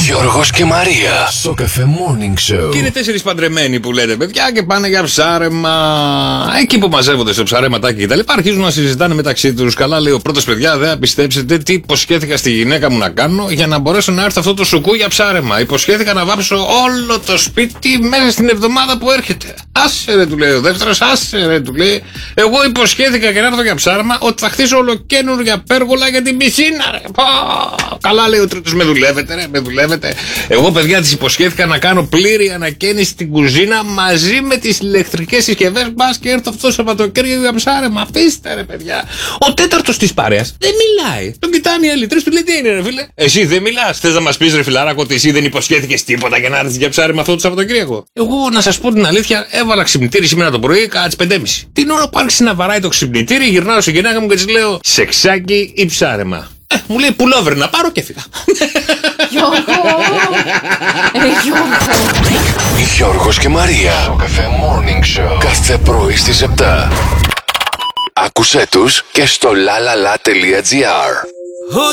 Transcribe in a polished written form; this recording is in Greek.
Γιώργος και Μαρία στο Cafe Morning Show. Και είναι 4 παντρεμένοι που λέτε παιδιά και πάνε για ψάρεμα. Εκεί που μαζεύονται στο ψαρέματάκι και τα λοιπά, αρχίζουν να συζητάνε μεταξύ τους. Καλά, λέει ο πρώτος, παιδιά, δεν θα πιστέψετε τι υποσχέθηκα στη γυναίκα μου να κάνω για να μπορέσω να έρθω αυτό το σουκού για ψάρεμα. Υποσχέθηκα να βάψω όλο το σπίτι μέσα στην εβδομάδα που έρχεται. Άσε ρε, του λέει ο δεύτερος, άσε ρε, του λέει. Εγώ υποσχέθηκα και να έρθω για ψάρεμα ότι θα χτίσω ολοκαίνουργια πέργολα για την πισίνα, ρε. Καλά, λέει ο τρίτος, με δουλεύετε, ρε, με δουλεύετε. Εγώ, παιδιά, της υποσχέθηκα να κάνω πλήρη ανακαίνιση στην κουζίνα μαζί με τις ηλεκτρικές συσκευές. Μπας και έρθω αυτό το Σαββατοκύριακο για ψάρεμα. Αφήστε, ρε, παιδιά. Ο τέταρτος της παρέας δεν μιλάει. Τον κοιτάνε οι άλλοι τρεις, του λέει τι είναι, ρε φίλε. Εσύ δεν μιλάς. Θες να μας πεις, ρε φιλαράκο, ότι εσύ δεν υποσχέθηκες τίποτα για να έρθεις για ψάρεμα αυτό το Σαββατοκύριακο? Εγώ, να σας πω την αλήθεια, έβαλα ξυπνητήρι σήμερα το πρωί κατά τις 5:30. Την ώρα που άρχισε να βαράει το ξυπνητήρι, γυρνάω στη γυναίκα μου και της λέω σεξάκι ή ψάρεμα. Μου λέει πουλόβερ να πάρω και έφυγα. Γιώργος και Μαρία στο Cafe Morning Show. Κάθε πρωί στις 7. Άκουσέ τους και στο lalala.gr.